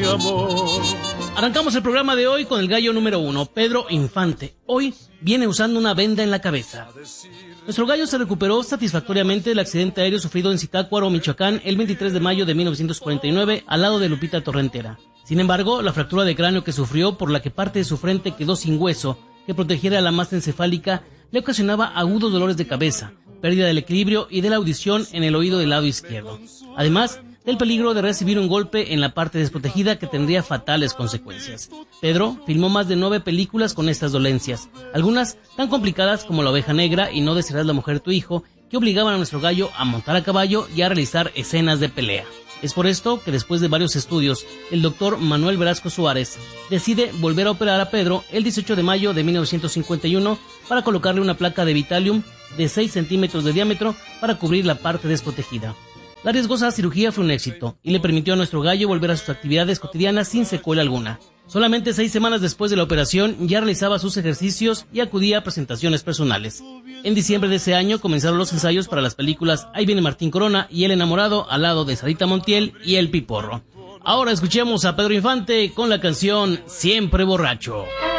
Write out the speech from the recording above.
amor. Arrancamos el programa de hoy con el gallo número 1, Pedro Infante. Hoy viene usando una venda en la cabeza. Nuestro gallo se recuperó satisfactoriamente del accidente aéreo sufrido en Zitácuaro, Michoacán, el 23 de mayo de 1949, al lado de Lupita Torrentera. Sin embargo, la fractura de cráneo que sufrió, por la que parte de su frente quedó sin hueso que protegiera la masa encefálica, le ocasionaba agudos dolores de cabeza, pérdida del equilibrio y de la audición en el oído del lado izquierdo. Además del peligro de recibir un golpe en la parte desprotegida que tendría fatales consecuencias. Pedro filmó más de 9 películas con estas dolencias, algunas tan complicadas como La oveja negra y No desearás la mujer de tu hijo, que obligaban a nuestro gallo a montar a caballo y a realizar escenas de pelea. Es por esto que después de varios estudios, el doctor Manuel Velasco Suárez decide volver a operar a Pedro el 18 de mayo de 1951 para colocarle una placa de Vitalium de 6 centímetros de diámetro para cubrir la parte desprotegida. La riesgosa cirugía fue un éxito y le permitió a nuestro gallo volver a sus actividades cotidianas sin secuela alguna. Solamente 6 semanas después de la operación ya realizaba sus ejercicios y acudía a presentaciones personales. En diciembre de ese año comenzaron los ensayos para las películas Ahí viene Martín Corona y El enamorado, al lado de Sarita Montiel y El Piporro. Ahora escuchemos a Pedro Infante con la canción Siempre borracho.